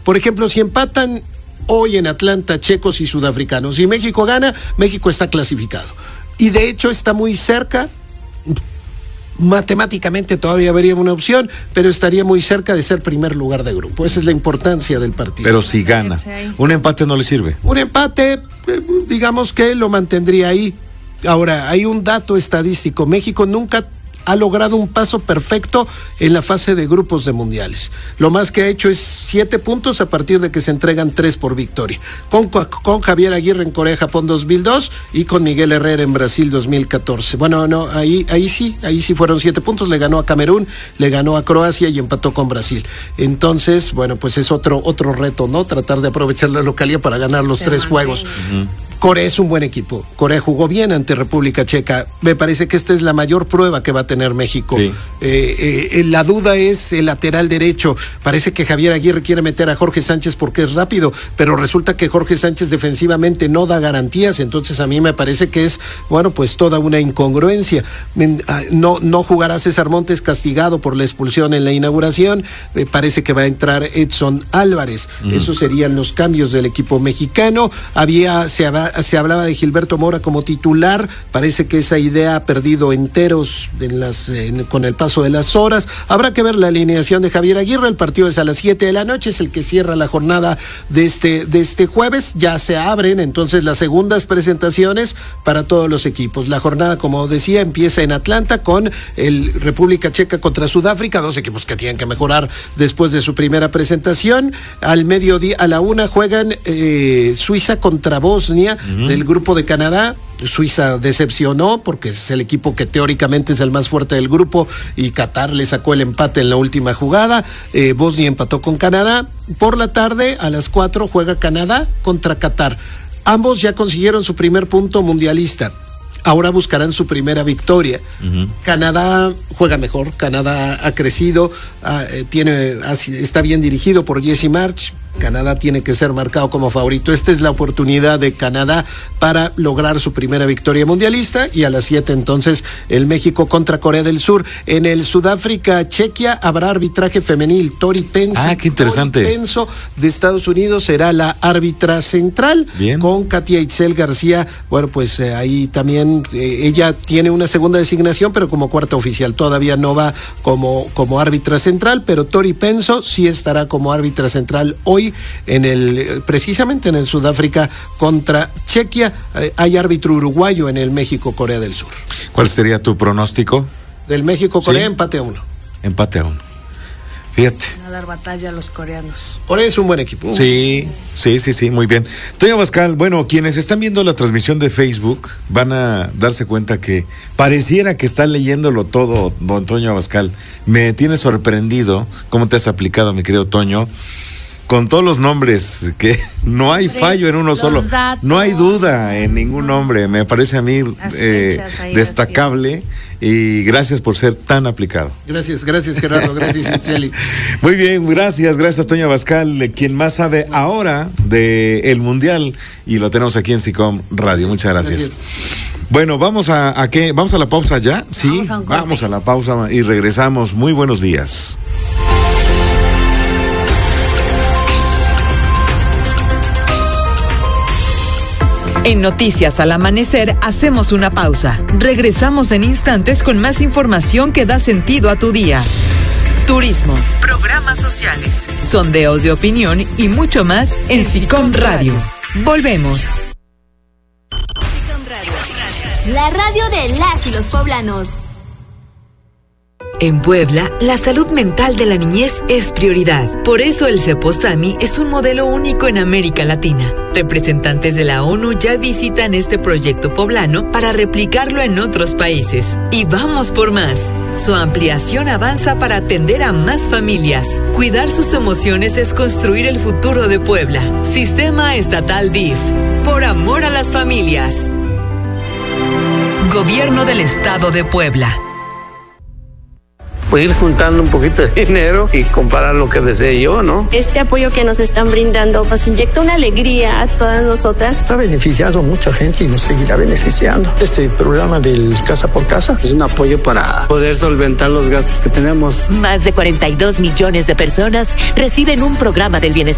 Por ejemplo, si empatan hoy en Atlanta checos y sudafricanos y México gana, México está clasificado. Y de hecho está muy cerca. Matemáticamente todavía habría una opción, pero estaría muy cerca de ser primer lugar de grupo. Esa es la importancia del partido. Pero si gana, ¿un empate no le sirve? Un empate, digamos que lo mantendría ahí. Ahora, hay un dato estadístico. México nunca ha logrado un paso perfecto en la fase de grupos de mundiales. Lo más que ha hecho es 7 puntos a partir de que se entregan 3 por victoria. Con Javier Aguirre en Corea-Japón 2002 y con Miguel Herrera en Brasil 2014. Bueno, no, ahí sí fueron 7 puntos. Le ganó a Camerún, le ganó a Croacia y empató con Brasil. Entonces, bueno, pues es otro reto, ¿no? Tratar de aprovechar la localía para ganar los 3 juegos. Corea es un buen equipo. Corea jugó bien ante República Checa. Me parece que esta es la mayor prueba que va a tener México. Sí. La duda es el lateral derecho. Parece que Javier Aguirre quiere meter a Jorge Sánchez porque es rápido, pero resulta que Jorge Sánchez defensivamente no da garantías. Entonces a mí me parece que es, bueno, pues toda una incongruencia. No jugará César Montes, castigado por la expulsión en la inauguración. Parece que va a entrar Edson Álvarez. Esos serían los cambios del equipo mexicano. Se hablaba de Gilberto Mora como titular. Parece que esa idea ha perdido enteros con el paso de las horas. Habrá que ver la alineación de Javier Aguirre. El partido es a las 7 de la noche, es el que cierra la jornada de este jueves. Ya se abren entonces las segundas presentaciones para todos los equipos. La jornada, como decía, empieza en Atlanta con el República Checa contra Sudáfrica, 2 equipos que tienen que mejorar después de su primera presentación. Al mediodía, a la 1 juegan Suiza contra Bosnia, del grupo de Canadá. Suiza decepcionó porque es el equipo que teóricamente es el más fuerte del grupo y Qatar le sacó el empate en la última jugada. Bosnia empató con Canadá. Por la tarde, a las 4, juega Canadá contra Qatar. Ambos ya consiguieron su primer punto mundialista. Ahora buscarán su primera victoria. Canadá juega mejor, Canadá ha crecido, está bien dirigido por Jesse March. Canadá tiene que ser marcado como favorito. Esta es la oportunidad de Canadá para lograr su primera victoria mundialista. Y a las 7 entonces el México contra Corea del Sur. En el Sudáfrica-Chequia habrá arbitraje femenil. Tori Penso. Qué interesante. Tori Penso de Estados Unidos será la árbitra central. Bien. Con Katia Itzel García. Bueno, pues ahí también ella tiene una segunda designación, pero como cuarta oficial. Todavía no va como árbitra central, pero Tori Penso sí estará como árbitra central hoy precisamente en el Sudáfrica contra Chequia. Hay árbitro uruguayo en el México-Corea del Sur. ¿Cuál sería tu pronóstico? Del México-Corea, ¿Sí? Empate a 1. Empate a 1. Fíjate. Van a dar batalla a los coreanos. Corea es un buen equipo. Sí, muy bien. Toño Abascal, bueno, quienes están viendo la transmisión de Facebook van a darse cuenta que pareciera que están leyéndolo todo, don Toño Abascal. Me tiene sorprendido cómo te has aplicado, mi querido Toño, con todos los nombres, que no hay fallo en uno solo. No hay duda en ningún nombre. Me parece a mí destacable. Y gracias por ser tan aplicado. Gracias Gerardo, gracias Itzeli. Muy bien, gracias Toño Abascal, quien más sabe ahora del Mundial, y lo tenemos aquí en SICOM Radio. Muchas gracias. Bueno, ¿vamos a qué? ¿Vamos a la pausa ya? Sí, vamos a la pausa y regresamos. Muy buenos días. En Noticias al Amanecer hacemos una pausa. Regresamos en instantes con más información que da sentido a tu día. Turismo, programas sociales, sondeos de opinión y mucho más en SICOM Radio. Volvemos. SICOM Radio, la radio de las y los poblanos. En Puebla, la salud mental de la niñez es prioridad. Por eso el CEPOSAMI es un modelo único en América Latina. Representantes de la ONU ya visitan este proyecto poblano para replicarlo en otros países. Y vamos por más. Su ampliación avanza para atender a más familias. Cuidar sus emociones es construir el futuro de Puebla. Sistema Estatal DIF. Por amor a las familias. Gobierno del Estado de Puebla. Pues ir juntando un poquito de dinero y comprar lo que desee yo, ¿no? Este apoyo que nos están brindando nos inyecta una alegría a todas nosotras. Ha beneficiado a mucha gente y nos seguirá beneficiando. Este programa del Casa por Casa es un apoyo para poder solventar los gastos que tenemos. Más de 42 millones de personas reciben un programa del bienestar